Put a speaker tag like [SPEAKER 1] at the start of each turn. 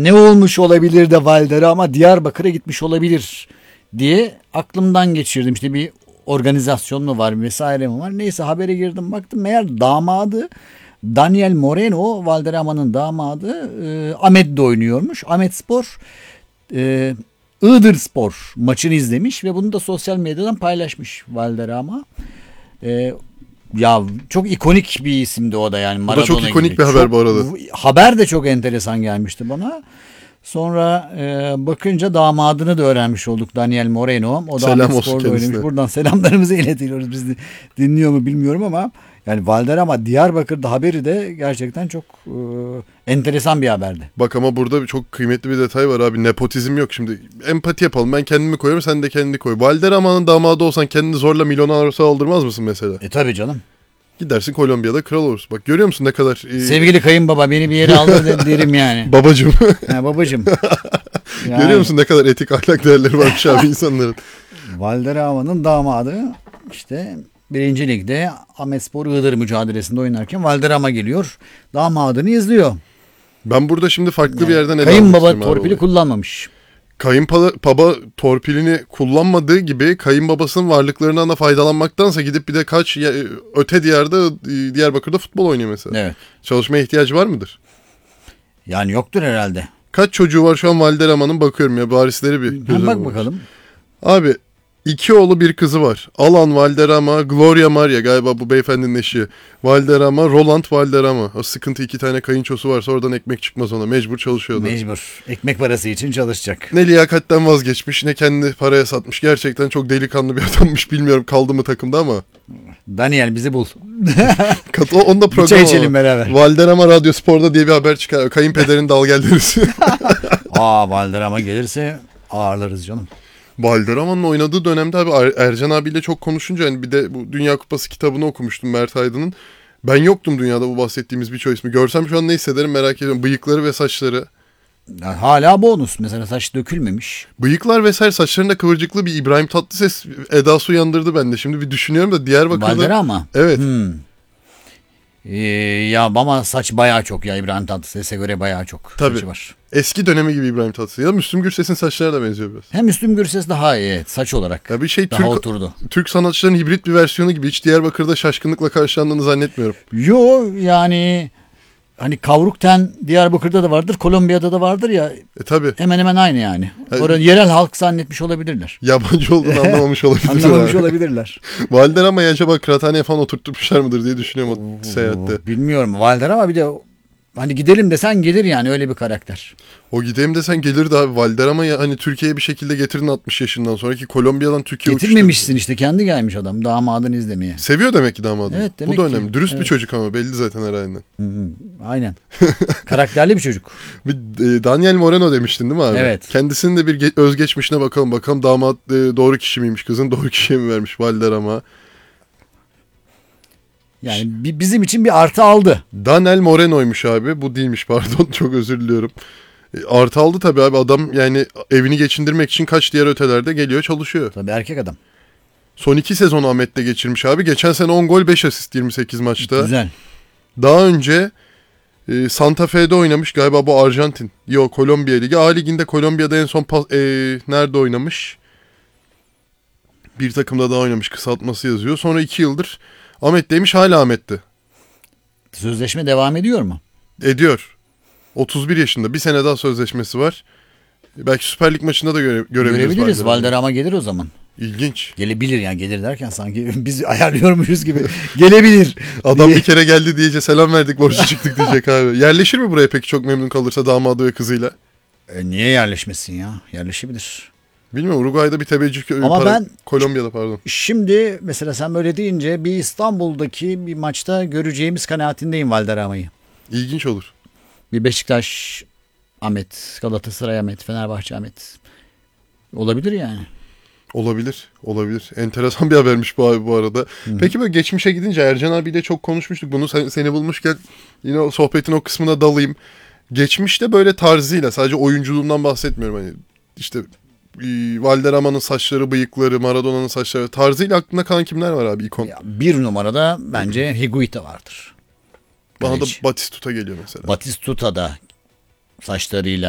[SPEAKER 1] ne olmuş olabilir de Valderrama Diyarbakır'a gitmiş olabilir diye aklımdan geçirdim. İşte bir organizasyon mu var vesaire mi var? Neyse habere girdim baktım. Meğer damadı Daniel Moreno, Valderrama'nın damadı Ahmet'de oynuyormuş. Ahmetspor Iğdırspor maçını izlemiş ve bunu da sosyal medyadan paylaşmış Valderrama. Ya çok ikonik bir isimdi o da yani.
[SPEAKER 2] O da çok ikonik gibi bir haber bu arada.
[SPEAKER 1] Haber de çok enteresan gelmişti bana. Sonra bakınca damadını da öğrenmiş olduk, Daniel Moreno. O da
[SPEAKER 2] selam olsun kendisine.
[SPEAKER 1] Buradan selamlarımızı iletiyoruz. Biz dinliyor mu bilmiyorum ama yani Valderrama Diyarbakır'da haberi de gerçekten çok enteresan bir haberdi.
[SPEAKER 2] Bak ama burada çok kıymetli bir detay var abi. Nepotizm yok şimdi. Empati yapalım. Ben kendimi koyuyorum, sen de kendini koy. Valderrama'nın damadı olsan kendini zorla milyoner aldırmaz mısın mesela?
[SPEAKER 1] Tabii canım.
[SPEAKER 2] Gidersin Kolombiya'da kral olursun. Bak görüyor musun ne kadar...
[SPEAKER 1] Sevgili kayınbaba beni bir yere aldır derim yani.
[SPEAKER 2] Babacım.
[SPEAKER 1] Babacım. Yani,
[SPEAKER 2] görüyor musun ne kadar etik ahlak değerleri varmış abi insanların.
[SPEAKER 1] Valderrama'nın damadı işte 1. Lig'de Ahmetspor Iğdır mücadelesinde oynarken Valderrama geliyor. Damadını izliyor.
[SPEAKER 2] Ben burada şimdi farklı bir yerden
[SPEAKER 1] kayınbaba torpili kullanmamış.
[SPEAKER 2] Kayınbaba torpilini kullanmadığı gibi kayınbabasının varlıklarından da faydalanmaktansa gidip bir de öte Diyarbakır'da futbol oynuyor mesela.
[SPEAKER 1] Evet.
[SPEAKER 2] Çalışmaya ihtiyacı var mıdır?
[SPEAKER 1] Yani yoktur herhalde.
[SPEAKER 2] Kaç çocuğu var şu an Valderrama'nın, bakıyorum ya barisleri bir.
[SPEAKER 1] Bak bakalım.
[SPEAKER 2] Abi 2 oğlu 1 kızı var. Alan Valderrama, Gloria Maria galiba bu beyefendinin eşi. Valderrama, Roland Valderrama. O sıkıntı, 2 tane kayınçosu varsa oradan ekmek çıkmaz ona. Mecbur çalışıyordu.
[SPEAKER 1] Mecbur. Ekmek parası için çalışacak.
[SPEAKER 2] Ne liyakatten vazgeçmiş ne kendini paraya satmış. Gerçekten çok delikanlı bir adammış. Bilmiyorum kaldı mı takımda ama.
[SPEAKER 1] Daniel bizi bul.
[SPEAKER 2] Onda program
[SPEAKER 1] çay içelim beraber.
[SPEAKER 2] Valderrama Radyo Spor'da diye bir haber çıkar. Kayınpederin dal geldiriz.
[SPEAKER 1] Valderrama gelirse ağırlarız canım.
[SPEAKER 2] Valderrama'nın oynadığı dönemde abi Ercan abiyle çok konuşunca hani bir de bu Dünya Kupası kitabını okumuştum Mert Aydın'ın. Ben yoktum dünyada bu bahsettiğimiz birçok ismi. Görsem şu an ne hissederim merak ediyorum. Bıyıkları ve saçları.
[SPEAKER 1] Yani hala bonus. Mesela saç dökülmemiş.
[SPEAKER 2] Bıyıklar vesaire, saçlarında kıvırcıklı bir İbrahim Tatlıses edası uyandırdı bende. Şimdi bir düşünüyorum da Diyarbakır'da.
[SPEAKER 1] Valderrama.
[SPEAKER 2] Evet.
[SPEAKER 1] Ya ama saç bayağı çok ya, İbrahim Tatlıses'e göre bayağı çok
[SPEAKER 2] tabii
[SPEAKER 1] saçı var.
[SPEAKER 2] Eski dönemi gibi İbrahim Tatlıses. Ya Müslüm Gürses'in saçları da benziyor biraz.
[SPEAKER 1] Hem Müslüm Gürses daha iyi, evet, saç olarak.
[SPEAKER 2] Ya bir şey
[SPEAKER 1] daha oturdu.
[SPEAKER 2] Türk sanatçıların hibrit bir versiyonu gibi, hiç Diyarbakır'da şaşkınlıkla karşılandığını zannetmiyorum.
[SPEAKER 1] Yo yani hani kavruk ten Diyarbakır'da da vardır, Kolombiya'da da vardır ya.
[SPEAKER 2] Tabii.
[SPEAKER 1] Hemen hemen aynı yani. Orada yerel halk zannetmiş olabilirler.
[SPEAKER 2] Yabancı olduğunu anlamamış olabilirler.
[SPEAKER 1] Anlamamış olabilirler.
[SPEAKER 2] Valderrama'yı acaba kıraathaneye falan oturtmuşlar mıdır diye düşünüyorum o seyahatte.
[SPEAKER 1] Bilmiyorum. Valderrama bir de hani gidelim desen gelir yani, öyle bir karakter.
[SPEAKER 2] O gideyim desen gelirdi abi. Valderrama'yı hani Türkiye'ye bir şekilde getirin 60 yaşından sonraki, Kolombiya'dan Türkiye'ye
[SPEAKER 1] getirmemişsin işte, kendi gelmiş adam damadını izlemeye.
[SPEAKER 2] Seviyor demek ki damadını.
[SPEAKER 1] Evet, demek
[SPEAKER 2] bu da önemli.
[SPEAKER 1] Ki.
[SPEAKER 2] Dürüst
[SPEAKER 1] evet.
[SPEAKER 2] bir çocuk ama belli zaten her halinden.
[SPEAKER 1] Aynen. Karakterli bir çocuk.
[SPEAKER 2] Daniel Moreno demiştin değil mi abi?
[SPEAKER 1] Evet.
[SPEAKER 2] Kendisinin de bir özgeçmişine bakalım. Bakalım damat doğru kişi miymiş, kızın doğru kişiye mi vermiş Valderrama?
[SPEAKER 1] Yani bizim için bir artı aldı.
[SPEAKER 2] Daniel Moreno'ymuş abi. Bu değilmiş, pardon. Çok özür diliyorum. Artı aldı tabii abi. Adam yani evini geçindirmek için kaç diğer ötelerde geliyor çalışıyor.
[SPEAKER 1] Tabii erkek adam.
[SPEAKER 2] Son 2 sezon Ahmet'te geçirmiş abi. Geçen sene 10 gol 5 asist 28 maçta.
[SPEAKER 1] Güzel.
[SPEAKER 2] Daha önce Santa Fe'de oynamış galiba, bu Arjantin. Yok, Kolombiya Ligi. A Ligi'nde Kolombiya'da en son nerede oynamış? Bir takımda daha oynamış, kısaltması yazıyor. Sonra 2 yıldır Ahmet'teymiş, hala Ahmet'te.
[SPEAKER 1] Sözleşme devam ediyor mu?
[SPEAKER 2] Ediyor. 31 yaşında. Bir sene daha sözleşmesi var. Belki Süper Lig maçında da
[SPEAKER 1] görebiliriz. Valderrama gelir o zaman.
[SPEAKER 2] İlginç.
[SPEAKER 1] Gelebilir yani, gelir derken sanki biz ayarlıyormuşuz gibi. Gelebilir.
[SPEAKER 2] Adam bir kere geldi diyece selam verdik, borçlu çıktık diyecek abi. Yerleşir mi buraya peki, çok memnun kalırsa damadı ve kızıyla?
[SPEAKER 1] Niye yerleşmesin ya? Yerleşebilir.
[SPEAKER 2] Bilmiyorum, Uruguay'da bir teveccüh.
[SPEAKER 1] Ama
[SPEAKER 2] Kolombiya'da pardon.
[SPEAKER 1] Şimdi mesela sen böyle deyince bir İstanbul'daki bir maçta göreceğimiz kanaatindeyim Valderrama'yı.
[SPEAKER 2] İlginç olur. Bir
[SPEAKER 1] Beşiktaş Ahmet, Galatasaray Ahmet, Fenerbahçe Ahmet. Olabilir yani.
[SPEAKER 2] Olabilir. Enteresan bir habermiş bu abi bu arada. Hı-hı. Peki böyle geçmişe gidince Ercan abiyle çok konuşmuştuk bunu. Seni bulmuşken yine o sohbetin o kısmına dalayım. Geçmişte böyle tarzıyla, sadece oyunculuğundan bahsetmiyorum. Hani işte Valderrama'nın saçları, bıyıkları, Maradona'nın saçları, tarzıyla aklında kalan kimler var abi, ikon?
[SPEAKER 1] Ya, bir numarada bence Higuita vardır.
[SPEAKER 2] Bana da Batistuta geliyor mesela.
[SPEAKER 1] Batistuta da saçlarıyla